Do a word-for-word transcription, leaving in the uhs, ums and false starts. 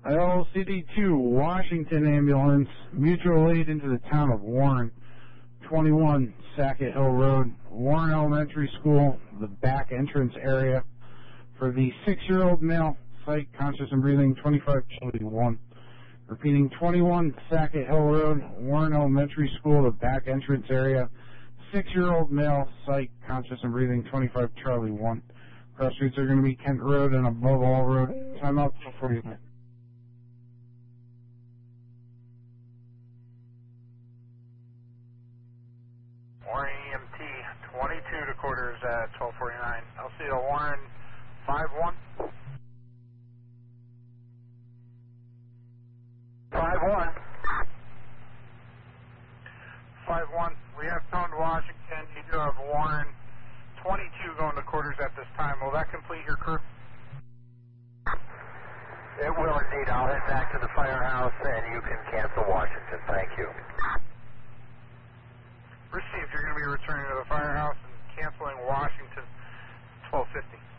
L C D two, Washington ambulance, mutual aid into the town of Warren, twenty-one Sackett Hill Road, Warren Elementary School, the back entrance area, for the six-year-old male, sight, conscious and breathing, twenty-five Charlie one. Repeating, twenty-one Sackett Hill Road, Warren Elementary School, the back entrance area, six-year-old male, sight, conscious and breathing, twenty-five Charlie one. Cross streets are going to be Kent Road and Above All Road. Time out for you. Warren E M T, twenty-two to quarters at twelve forty-nine. I'll see you, Warren, five one. five one. five one. We have toned Washington. You do have Warren, twenty-two going to quarters at this time. Will that complete your crew? It will indeed. I'll head back to the firehouse and you can cancel Washington. Thank you. Received. You're going to be returning to the firehouse and canceling Washington, twelve fifty.